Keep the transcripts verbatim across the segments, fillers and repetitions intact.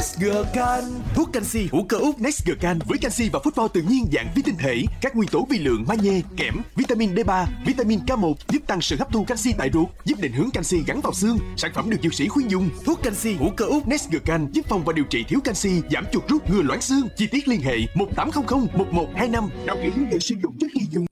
Nextgercan. Thuốc canxi hữu cơ Úc Nextgercan với canxi và phosphor tự nhiên dạng vi tinh thể, các nguyên tố vi lượng magie, kẽm, vitamin D ba, vitamin K một giúp tăng sự hấp thu canxi tại ruột, giúp định hướng canxi gắn vào xương. Sản phẩm được dược sĩ khuyên dùng. Thuốc canxi hữu cơ Úc Nextgercan giúp phòng và điều trị thiếu canxi, giảm chuột rút, ngừa loãng xương. Chi tiết liên hệ một tám không không một một hai năm. Đọc kỹ hướng dẫn sử dụng trước khi dùng.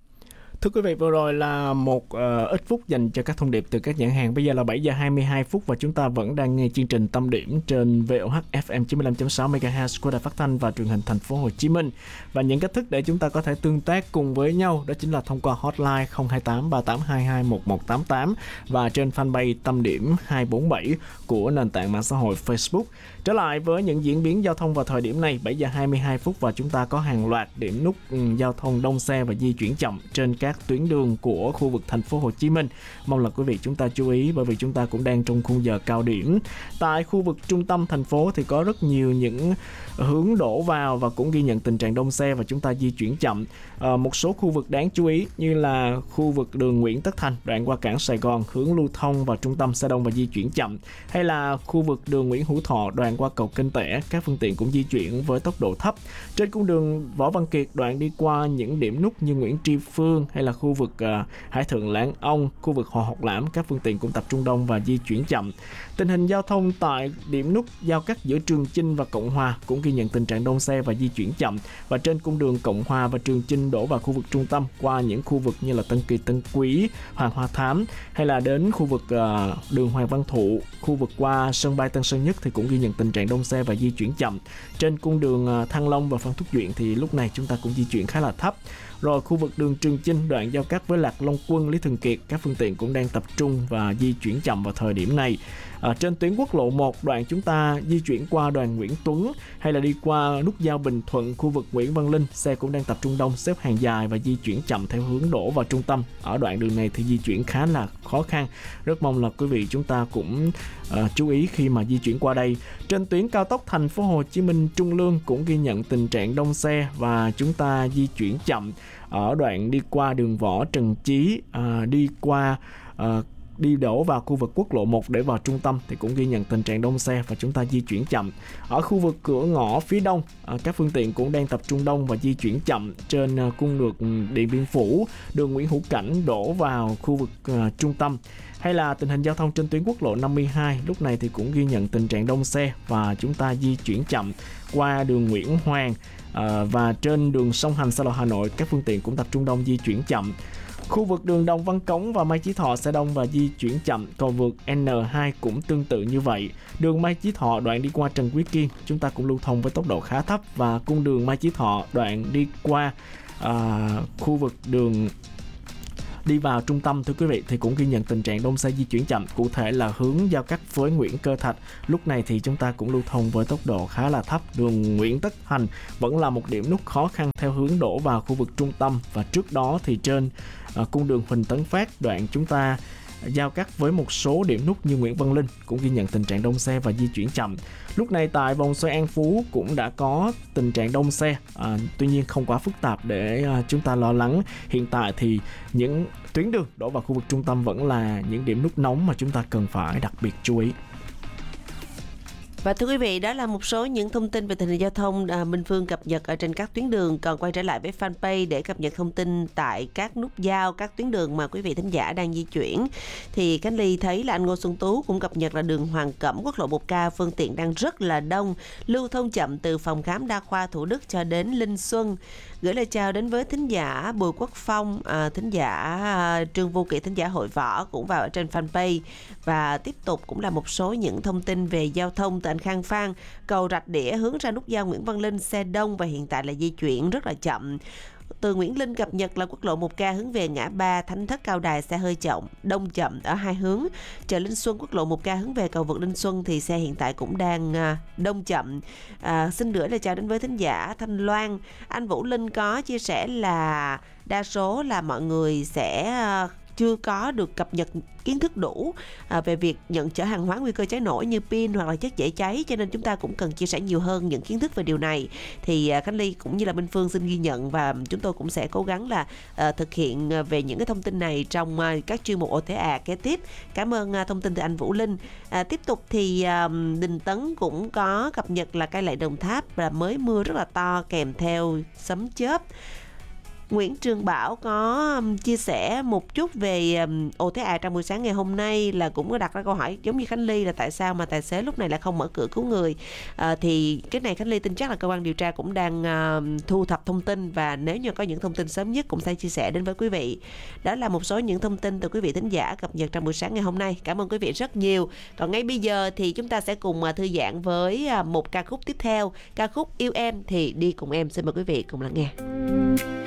Thưa quý vị, vừa rồi là một uh, ít phút dành cho các thông điệp từ các nhãn hàng. Bây giờ là bảy giờ hai mươi hai phút và chúng ta vẫn đang nghe chương trình Tâm điểm trên vê o hát ép em chín mươi lăm phẩy sáu mê ga héc của Đài Phát thanh và Truyền hình Thành phố Hồ Chí Minh. Và những cách thức để chúng ta có thể tương tác cùng với nhau đó chính là thông qua hotline không hai tám ba tám hai hai một một tám tám và trên fanpage Tâm điểm hai bốn bảy của nền tảng mạng xã hội Facebook. Trở lại với những diễn biến giao thông vào thời điểm này, bảy giờ hai mươi hai phút và chúng ta có hàng loạt điểm nút um, giao thông đông xe và di chuyển chậm trên các tuyến đường của khu vực Thành phố Hồ Chí Minh. Mong là quý vị chúng ta chú ý bởi vì chúng ta cũng đang trong khung giờ cao điểm. Tại khu vực trung tâm thành phố thì có rất nhiều những hướng đổ vào và cũng ghi nhận tình trạng đông xe và chúng ta di chuyển chậm. À, một số khu vực đáng chú ý như là khu vực đường Nguyễn Tất Thành đoạn qua cảng Sài Gòn hướng lưu thông vào trung tâm xe đông và di chuyển chậm, hay là khu vực đường Nguyễn Hữu Thọ đoạn qua cầu Kênh Tẻ, các phương tiện cũng di chuyển với tốc độ thấp. Trên cung đường Võ Văn Kiệt đoạn đi qua những điểm nút như Nguyễn Tri Phương hay là khu vực uh, Hải Thượng Lãn Ông, khu vực Hồ Học Lãm, các phương tiện cũng tập trung đông và di chuyển chậm. Tình hình giao thông tại điểm nút giao cắt giữa Trường Chinh và Cộng Hòa cũng ghi nhận tình trạng đông xe và di chuyển chậm. Và trên cung đường Cộng Hòa và Trường Chinh đổ vào khu vực trung tâm qua những khu vực như là Tân Kỳ, Tân Quý, Hoàng Hoa Thám hay là đến khu vực uh, đường Hoàng Văn Thụ, khu vực qua sân bay Tân Sơn Nhất thì cũng ghi nhận tình trạng đông xe và di chuyển chậm. Trên cung đường uh, Thăng Long và Phan Thúc Duyện thì lúc này chúng ta cũng di chuyển khá là thấp. Rồi khu vực đường Trường Chinh đoạn giao cắt với Lạc Long Quân, Lý Thường Kiệt, các phương tiện cũng đang tập trung và di chuyển chậm vào thời điểm này. À, trên tuyến quốc lộ một đoạn chúng ta di chuyển qua đoàn Nguyễn Tuấn hay là đi qua nút giao Bình Thuận, khu vực Nguyễn Văn Linh, xe cũng đang tập trung đông, xếp hàng dài và di chuyển chậm theo hướng đổ vào trung tâm. Ở đoạn đường này thì di chuyển khá là khó khăn. Rất mong là quý vị chúng ta cũng uh, chú ý khi mà di chuyển qua đây. Trên tuyến cao tốc Thành phố Hồ Chí Minh Trung Lương cũng ghi nhận tình trạng đông xe và chúng ta di chuyển chậm ở đoạn đi qua đường Võ Trần Chí, uh, đi qua uh, đi đổ vào khu vực quốc lộ một để vào trung tâm thì cũng ghi nhận tình trạng đông xe và chúng ta di chuyển chậm. Ở khu vực cửa ngõ phía đông, các phương tiện cũng đang tập trung đông và di chuyển chậm trên cung đường Điện Biên Phủ, đường Nguyễn Hữu Cảnh đổ vào khu vực uh, trung tâm. Hay là tình hình giao thông trên tuyến quốc lộ năm mươi hai lúc này thì cũng ghi nhận tình trạng đông xe và chúng ta di chuyển chậm qua đường Nguyễn Hoàng uh, và trên đường song hành xa lộ Hà Nội, các phương tiện cũng tập trung đông di chuyển chậm. Khu vực đường Đồng Văn Cống và Mai Chí Thọ sẽ đông và di chuyển chậm. Cầu vượt N hai cũng tương tự như vậy. Đường Mai Chí Thọ đoạn đi qua Trần Quý Kiên chúng ta cũng lưu thông với tốc độ khá thấp, và cung đường Mai Chí Thọ đoạn đi qua à, khu vực đường đi vào trung tâm, thưa quý vị, thì cũng ghi nhận tình trạng đông xe di chuyển chậm. Cụ thể là hướng giao cắt với Nguyễn Cơ Thạch, lúc này thì chúng ta cũng lưu thông với tốc độ khá là thấp. Đường Nguyễn Tất Thành vẫn là một điểm nút khó khăn theo hướng đổ vào khu vực trung tâm, và trước đó thì trên uh, cung đường Huỳnh Tấn Phát đoạn chúng ta giao cắt với một số điểm nút như Nguyễn Văn Linh cũng ghi nhận tình trạng đông xe và di chuyển chậm. Lúc này tại vòng xoay An Phú cũng đã có tình trạng đông xe, à, tuy nhiên không quá phức tạp để à, chúng ta lo lắng. Hiện tại thì những tuyến đường đổ vào khu vực trung tâm vẫn là những điểm nút nóng mà chúng ta cần phải đặc biệt chú ý. Và thưa quý vị, đó là một số những thông tin về tình hình giao thông à, Minh Phương cập nhật ở trên các tuyến đường. Còn quay trở lại với fanpage để cập nhật thông tin tại các nút giao, các tuyến đường mà quý vị thính giả đang di chuyển. Thì Khánh Ly thấy là anh Ngô Xuân Tú cũng cập nhật là đường Hoàng Cẩm, quốc lộ một K, phương tiện đang rất là đông, lưu thông chậm từ phòng khám đa khoa Thủ Đức cho đến Linh Xuân. Gửi lời chào đến với thính giả Bùi Quốc Phong, à, thính giả à, Trương Vô Kỵ, thính giả Hội Võ cũng vào ở trên fanpage. Và tiếp tục cũng là một số những thông tin về giao thông từ anh Khang Phan. Cầu Rạch Đĩa hướng ra nút giao Nguyễn Văn Linh xe đông và hiện tại là di chuyển rất là chậm. Từ Nguyễn Linh cập nhật là quốc lộ một K hướng về ngã ba Thánh Thất Cao Đài xe hơi chậm, đông chậm ở hai hướng. Chợ Linh Xuân quốc lộ một K hướng về cầu vượt Linh Xuân thì xe hiện tại cũng đang à, đông chậm. À, xin gửi lời chào đến với thính giả Thanh Loan. Anh Vũ Linh có chia sẻ là đa số là mọi người sẽ à, chưa có được cập nhật kiến thức đủ à, về việc nhận chở hàng hóa nguy cơ cháy nổ như pin hoặc là chất dễ cháy, cho nên chúng ta cũng cần chia sẻ nhiều hơn những kiến thức về điều này. Thì à, Khánh Ly cũng như là Minh Phương xin ghi nhận và chúng tôi cũng sẽ cố gắng là à, thực hiện về những cái thông tin này trong à, các chuyên mục ô tê a kế tiếp. Cảm ơn à, thông tin từ anh Vũ Linh. À, tiếp tục thì à, Đình Tấn cũng có cập nhật là Cai Lậy Đồng Tháp là mới mưa rất là to kèm theo sấm chớp. Nguyễn Trường Bảo có um, chia sẻ một chút về um, ô tê a trong buổi sáng ngày hôm nay, là cũng có đặt ra câu hỏi giống như Khánh Ly là tại sao mà tài xế lúc này lại không mở cửa cứu người. À, thì cái này Khánh Ly tin chắc là cơ quan điều tra cũng đang uh, thu thập thông tin, và nếu như có những thông tin sớm nhất cũng sẽ chia sẻ đến với quý vị. Đó là một số những thông tin từ quý vị thính giả cập nhật trong buổi sáng ngày hôm nay. Cảm ơn quý vị rất nhiều. Còn ngay bây giờ thì chúng ta sẽ cùng uh, thư giãn với uh, một ca khúc tiếp theo, ca khúc Yêu Em thì đi cùng em. Xin mời quý vị cùng lắng nghe.